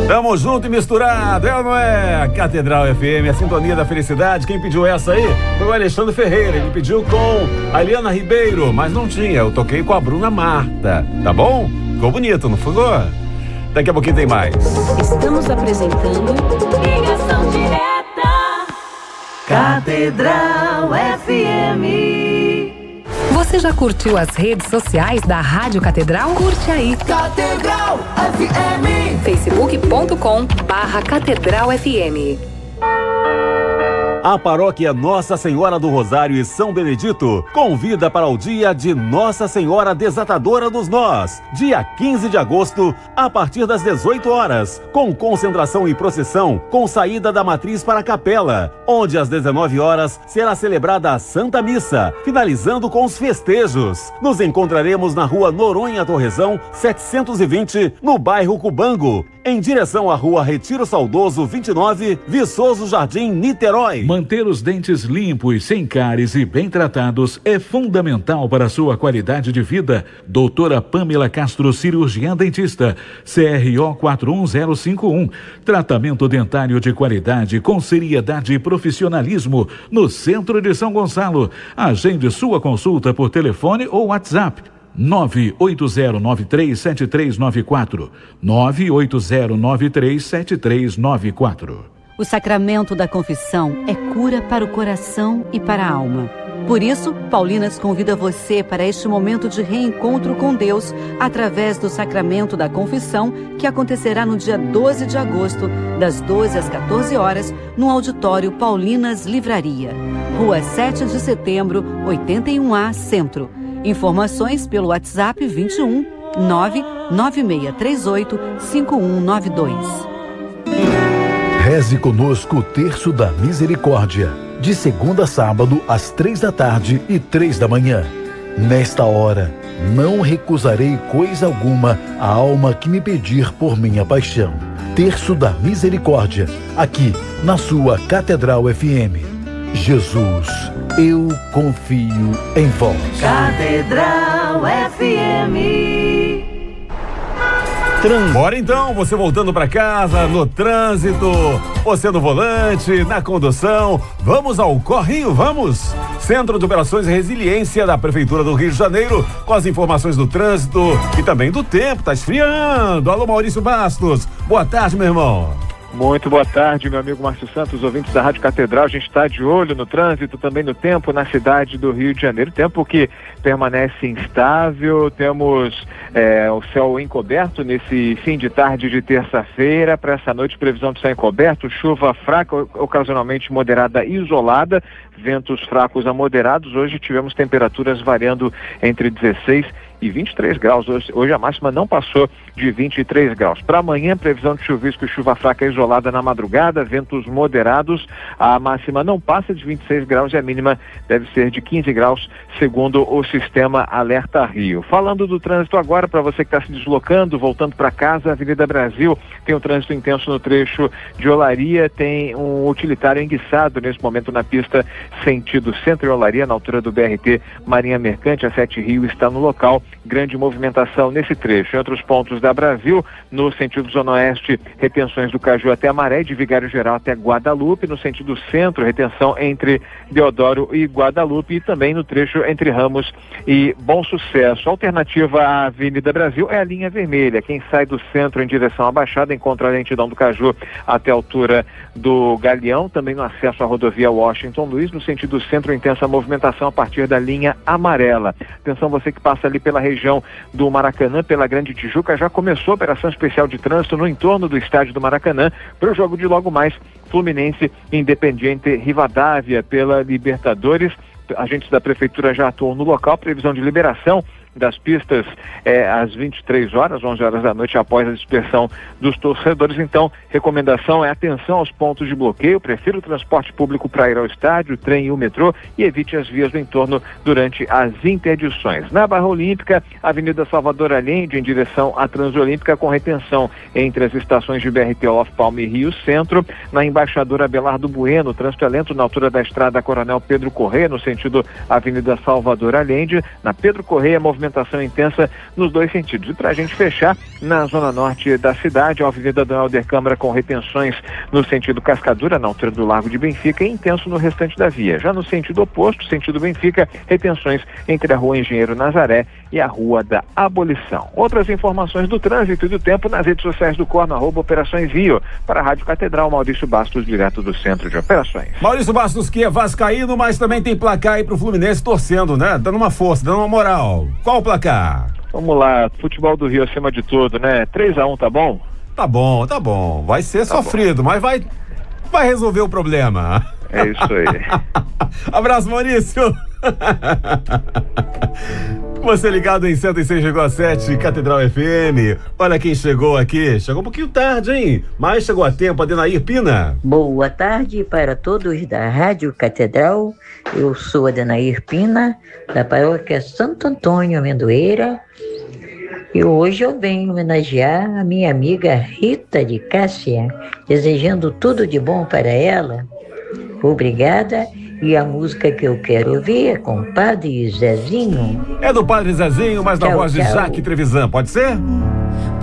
Tamo junto e misturado, é ou não é? Catedral FM, a sintonia da felicidade. Quem pediu essa aí foi o Alexandre Ferreira. Ele pediu com a Eliana Ribeiro, mas não tinha. Eu toquei com a Bruna Marta, tá bom? Ficou bonito, não ficou? Daqui a pouquinho tem mais. Estamos apresentando Ligação Direta Catedral FM. Você já curtiu as redes sociais da Rádio Catedral? Curte aí. Catedral FM. facebook.com/Catedral FM. A paróquia Nossa Senhora do Rosário e São Benedito convida para o dia de Nossa Senhora Desatadora dos Nós, dia 15 de agosto, a partir das 18 horas, com concentração e procissão, com saída da matriz para a capela, onde às 19 horas será celebrada a Santa Missa, finalizando com os festejos. Nos encontraremos na rua Noronha Torrezão, 720, no bairro Cubango, em direção à rua Retiro Saudoso 29, Viçoso Jardim, Niterói. Manter os dentes limpos, sem cáries e bem tratados é fundamental para a sua qualidade de vida. Doutora Pamela Castro, cirurgiã dentista, CRO 41051. Tratamento dentário de qualidade com seriedade e profissionalismo no centro de São Gonçalo. Agende sua consulta por telefone ou WhatsApp. 980937394. 980937394. O sacramento da confissão é cura para o coração e para a alma. Por isso, Paulinas convida você para este momento de reencontro com Deus através do sacramento da confissão, que acontecerá no dia 12 de agosto, das 12 às 14 horas, no auditório Paulinas Livraria, Rua 7 de Setembro, 81A, Centro. Informações pelo WhatsApp 21 99638 5192. Reze conosco o Terço da Misericórdia, de segunda a sábado, às 3 da tarde e 3 da manhã. Nesta hora, não recusarei coisa alguma à alma que me pedir por minha paixão. Terço da Misericórdia, aqui na sua Catedral FM. Jesus, eu confio em vós. Catedral FM. Bora então, você voltando para casa, no trânsito, você no volante, na condução. Vamos ao Corrinho, vamos? Centro de Operações e Resiliência da Prefeitura do Rio de Janeiro, com as informações do trânsito e também do tempo, tá esfriando. Alô, Maurício Bastos, boa tarde, meu irmão. Muito boa tarde, meu amigo Márcio Santos, ouvintes da Rádio Catedral. A gente está de olho no trânsito, também no tempo na cidade do Rio de Janeiro. Tempo que permanece instável, temos o céu encoberto nesse fim de tarde de terça-feira. Para essa noite, previsão de céu encoberto, chuva fraca, ocasionalmente moderada e isolada, ventos fracos a moderados. Hoje tivemos temperaturas variando entre 16 e 23 graus. Hoje a máxima não passou de 23 graus. Para amanhã, previsão de chuvisco e chuva fraca isolada na madrugada, ventos moderados. A máxima não passa de 26 graus e a mínima deve ser de 15 graus, segundo o sistema Alerta Rio. Falando do trânsito agora, para você que está se deslocando, voltando para casa, Avenida Brasil tem um trânsito intenso no trecho de Olaria, tem um utilitário enguiçado nesse momento na pista sentido Centro e Olaria, na altura do BRT Marinha Mercante. A 7 Rio está no local. Grande movimentação nesse trecho. Em outros pontos da Brasil, no sentido Zona Oeste, retenções do Caju até Amaré, de Vigário Geral até Guadalupe. No sentido centro, retenção entre Deodoro e Guadalupe, e também no trecho entre Ramos e Bom Sucesso. A alternativa à Avenida Brasil é a linha vermelha. Quem sai do centro em direção à Baixada encontra a lentidão do Caju até a altura do Galeão, também no acesso à rodovia Washington Luiz. No sentido centro, intensa movimentação a partir da linha amarela. Atenção, você que passa ali pela região do Maracanã, pela Grande Tijuca, já começou a operação especial de trânsito no entorno do estádio do Maracanã para o jogo de logo mais Fluminense Independiente Rivadavia pela Libertadores. Agentes da Prefeitura já atuam no local, previsão de liberação das pistas às 23 horas, 11 horas da noite, após a dispersão dos torcedores. Então, recomendação é atenção aos pontos de bloqueio, prefira o transporte público para ir ao estádio, o trem e o metrô, e evite as vias do entorno durante as interdições. Na Barra Olímpica, Avenida Salvador Allende, em direção à Transolímpica, com retenção entre as estações de BRT Olof Palme e Rio Centro. Na Embaixador Abelardo Bueno, trânsito é lento na altura da estrada Coronel Pedro Corrêa, no sentido Avenida Salvador Allende. Na Pedro Corrêa, movimento movimentação intensa nos dois sentidos. E para a gente fechar, na zona norte da cidade, a Avenida Dom Helder Câmara com retenções no sentido Cascadura, na altura do Largo de Benfica, e intenso no restante da via. Já no sentido oposto, sentido Benfica, retenções entre a Rua Engenheiro Nazaré e a Rua da Abolição. Outras informações do trânsito e do tempo nas redes sociais do Corno, @Operações Rio. Para a Rádio Catedral, Maurício Bastos, direto do Centro de Operações. Maurício Bastos, que é vascaíno, mas também tem placar aí pro Fluminense torcendo, né? Dando uma força, dando uma moral. Qual o placar? Vamos lá, futebol do Rio acima de tudo, né? 3-1, tá bom? Tá bom. Vai ser sofrido, mas vai resolver o problema. É isso aí. Abraço, Maurício. Você ligado em 106,7 Catedral FM. Olha quem chegou aqui. Chegou um pouquinho tarde, hein? Mas chegou a tempo, Adenair Pina. Boa tarde para todos da Rádio Catedral. Eu sou Adenair Pina, da paróquia Santo Antônio Amendoeira. E hoje eu venho homenagear a minha amiga Rita de Cássia, desejando tudo de bom para ela. Obrigada. E a música que eu quero ouvir é com o Padre Zezinho. É do Padre Zezinho, mas na voz de Jaque Trevisan, pode ser?